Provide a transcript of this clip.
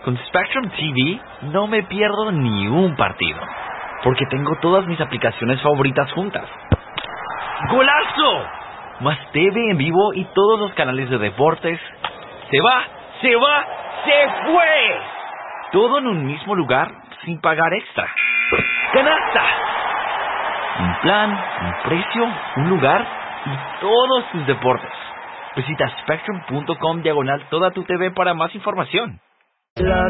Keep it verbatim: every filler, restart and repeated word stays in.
Con Spectrum T V no me pierdo ni un partido, porque tengo todas mis aplicaciones favoritas juntas. ¡Golazo! Más T V en vivo y todos los canales de deportes. ¡Se va! ¡Se va! ¡Se fue! Todo en un mismo lugar sin pagar extra. ¡Canasta! Un plan, un precio, un lugar y todos tus deportes. Visita spectrum punto com diagonal toda tu T V para más información. La